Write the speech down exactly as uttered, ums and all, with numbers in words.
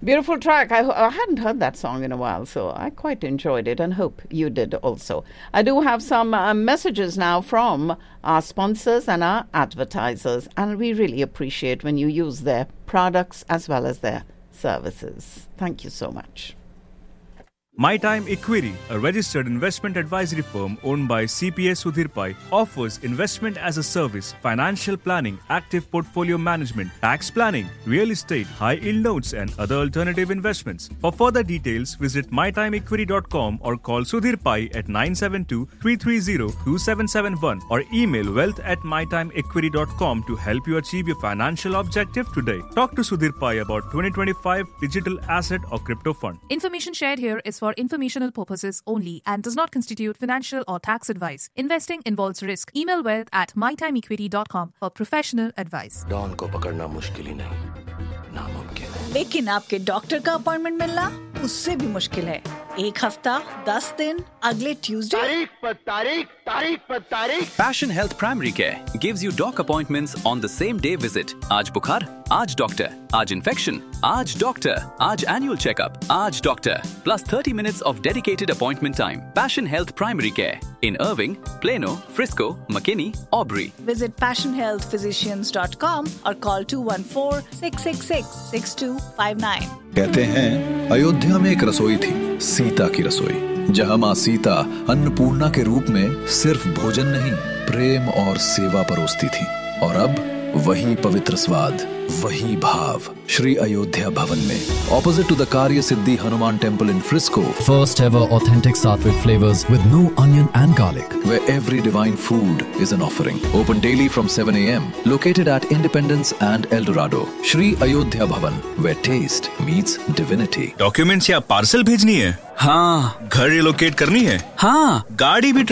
Beautiful track. I, I hadn't heard that song in a while, so I quite enjoyed it and hope you did also. I do have some uh, messages now from our sponsors and our advertisers, and we really appreciate when you use their products as well as their services. Thank you so much. My Time Equity, a registered investment advisory firm owned by C P A Sudhir Pai, offers investment as a service, financial planning, active portfolio management, tax planning, real estate, high-yield notes and other alternative investments. For further details, visit my time equity dot com or call Sudhir Pai at nine seven two, three three zero, two seven seven one or email wealth at my time equity dot com to help you achieve your financial objective today. Talk to Sudhir Pai about twenty twenty-five digital asset or crypto fund. Information shared here is for informational purposes only and does not constitute financial or tax advice. Investing involves risk. Email wealth at my time equity dot com for professional advice. Don को पकड़ना मुश्किल ही नहीं, नामुमकिन है। लेकिन आपके doctor का appointment मिलना उससे भी मुश्किल है। एक हफ्ता, दस दिन, अगले ट्यूसडे। तारीख पर तारीख, तारीख पर तारीख। Passion Health Primary Care gives you doc appointments on the same day visit. आज बुखार, आज डॉक्टर, आज infection, आज डॉक्टर, आज annual checkup, आज doctor, plus thirty minutes of dedicated appointment time. Passion Health Primary Care in Irving, Plano, Frisco, McKinney, Aubrey. Visit passion health physicians dot com or call two one four, six six six, six two five nine. कहते हैं अयोध्या में एक रसोई थी, सीता की रसोई, जहां मां सीता अन्नपूर्णा के रूप में सिर्फ भोजन नहीं, प्रेम और सेवा परोसती थी। और अब वही पवित्र स्वाद, वही भाव श्री अयोध्या भवन में, opposite to the Karya Siddhi Hanuman Temple in Frisco. First ever authentic Sattvic flavors with no onion and garlic. Where every divine food is an offering. Open daily from seven a.m. Located at Independence and El Dorado. Shri Ayodhya Bhavan, where taste meets divinity. Documents या parcel भेजनी है? हाँ। घर relocate करनी है? हाँ। गाड़ी भी